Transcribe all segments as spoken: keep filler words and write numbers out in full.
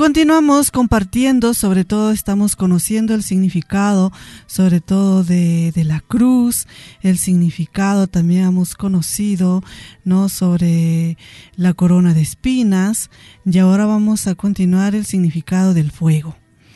continuamos compartiendo, sobre todo estamos conociendo el significado, sobre todo de, de la cruz, el significado también hemos conocido, ¿no?, sobre la corona de espinas, y ahora vamos a continuar el significado del fuego.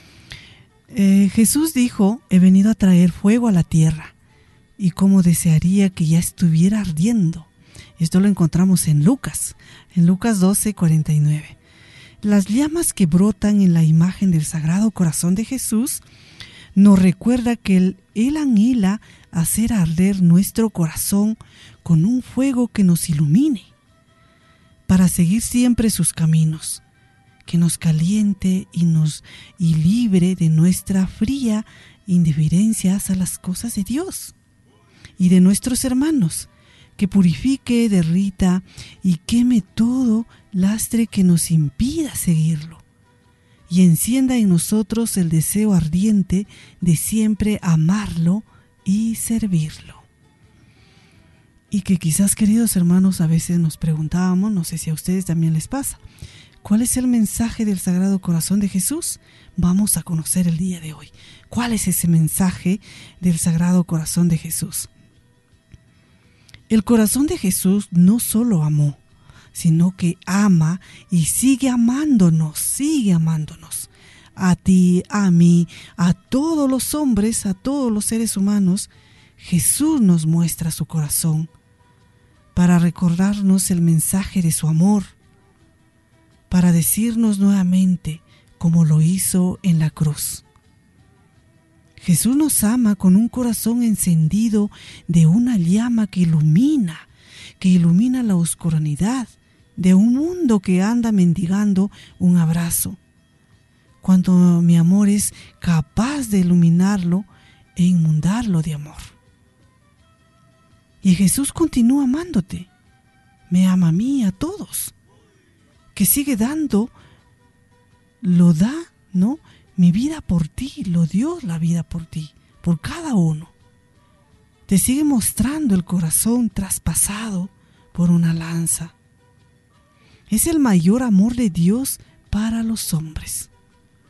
Eh, Jesús dijo: he venido a traer fuego a la tierra, y cómo desearía que ya estuviera ardiendo. Esto lo encontramos en Lucas, en Lucas doce, cuarenta y nueve. Las llamas que brotan en la imagen del Sagrado Corazón de Jesús nos recuerda que Él, él anhela hacer arder nuestro corazón con un fuego que nos ilumine, para seguir siempre sus caminos, que nos caliente y nos y libre de nuestra fría indiferencia hacia las cosas de Dios y de nuestros hermanos, que purifique, derrita y queme todo lastre que nos impida seguirlo, y encienda en nosotros el deseo ardiente de siempre amarlo y servirlo. Y que quizás, queridos hermanos, a veces nos preguntábamos, no sé si a ustedes también les pasa, ¿cuál es el mensaje del Sagrado Corazón de Jesús? Vamos a conocer el día de hoy. ¿Cuál es ese mensaje del Sagrado Corazón de Jesús? El corazón de Jesús no solo amó, sino que ama y sigue amándonos, sigue amándonos. A ti, a mí, a todos los hombres, a todos los seres humanos, Jesús nos muestra su corazón para recordarnos el mensaje de su amor, para decirnos nuevamente como lo hizo en la cruz. Jesús nos ama con un corazón encendido de una llama que ilumina, que ilumina la oscuridad de un mundo que anda mendigando un abrazo. Cuando mi amor es capaz de iluminarlo e inundarlo de amor. Y Jesús continúa amándote, me ama a mí, a todos, que sigue dando, lo da, ¿no?, mi vida por ti, lo dio la vida por ti, por cada uno. Te sigue mostrando el corazón traspasado por una lanza. Es el mayor amor de Dios para los hombres.